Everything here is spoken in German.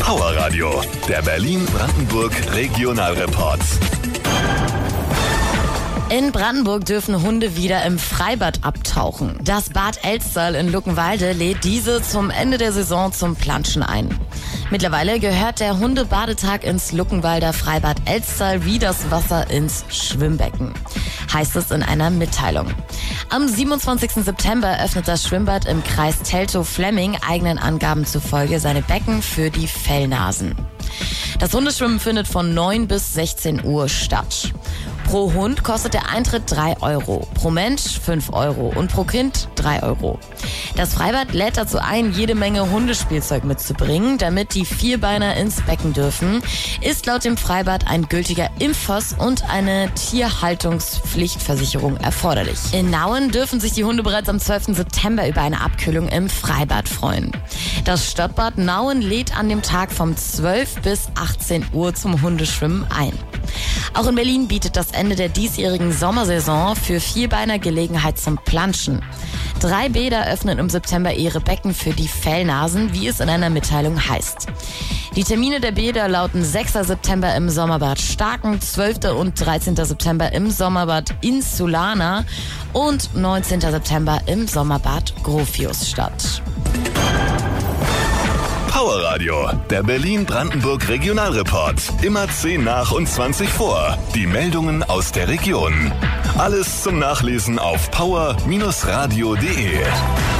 Power Radio, der Berlin-Brandenburg Regionalreport. In Brandenburg dürfen Hunde wieder im Freibad abtauchen. Das Bad Elsterl in Luckenwalde lädt diese zum Ende der Saison zum Planschen ein. Mittlerweile gehört der Hundebadetag ins Luckenwalder Freibad Elsterl wie das Wasser ins Schwimmbecken, heißt es in einer Mitteilung. Am 27. September öffnet das Schwimmbad im Kreis Teltow-Fläming eigenen Angaben zufolge seine Becken für die Fellnasen. Das Hundeschwimmen findet von 9 bis 16 Uhr statt. Pro Hund kostet der Eintritt 3 Euro, pro Mensch 5 Euro und pro Kind 3 Euro. Das Freibad lädt dazu ein, jede Menge Hundespielzeug mitzubringen, damit die Vierbeiner ins Becken dürfen, ist laut dem Freibad ein gültiger Impfpass und eine Tierhaltungspflichtversicherung erforderlich. In Nauen dürfen sich die Hunde bereits am 12. September über eine Abkühlung im Freibad freuen. Das Stadtbad Nauen lädt an dem Tag vom 12 bis 18 Uhr zum Hundeschwimmen ein. Auch in Berlin bietet das Ende der diesjährigen Sommersaison für Vierbeiner Gelegenheit zum Planschen. 3 Bäder öffnen im September ihre Becken für die Fellnasen, wie es in einer Mitteilung heißt. Die Termine der Bäder lauten 6. September im Sommerbad Starken, 12. und 13. September im Sommerbad Insulana und 19. September im Sommerbad Gropiusstadt. Power Radio, der Berlin-Brandenburg Regionalreport. Immer 10 nach und 20 vor. Die Meldungen aus der Region. Alles zum Nachlesen auf power-radio.de.